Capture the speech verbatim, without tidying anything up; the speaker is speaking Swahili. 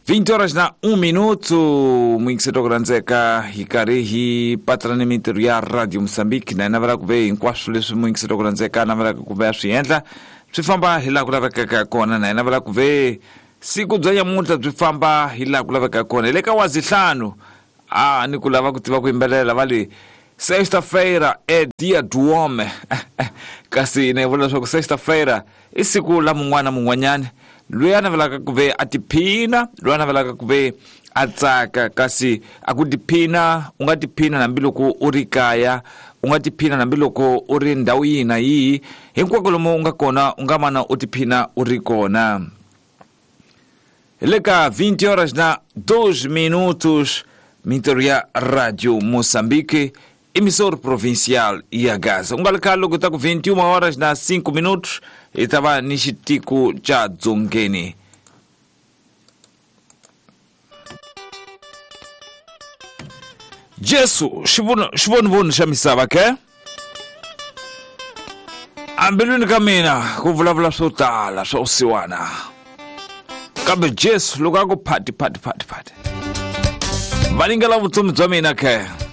vinte horas na um minuto, mwingi seto kuranzeka hikarihi patranimento ya Radio Moçambique na navara kuve inkwashu lesu mwingi seto kuranzeka navara kuve ashiendla twifamba hila kulaveka kona na navara kuve siku dzanya multa twifamba hila kulaveka kona ileka wazihlanu ah ni kulava kutiva kuimbelela vali sexta-feira é dia do homem kasi nevula swa ku sexta-feira i siku la mungwana mungwanyane luyana velaka kuve atiphina luyana velaka kuve atsaka kasi akutiphina ungatiphina nambiloko uri kaya ungatiphina nambiloko uri ndhawu yina yi hinkwako lomu unga kona unga mana utiphina uri kona leka vinte horas na dois minutos mintor ya Radio Moçambique emissor provincial ya Gaza ungalikalo kutaku vinte e uma horas na cinco minutos itava ni xitiku cha dzongeni Jesu xivonivoni xa misava ke ambilwini ka mina ku vulavula swo tala swo siwana kambe Jesu loko a ku phati phati phati phati valingela vutomi bya mina ke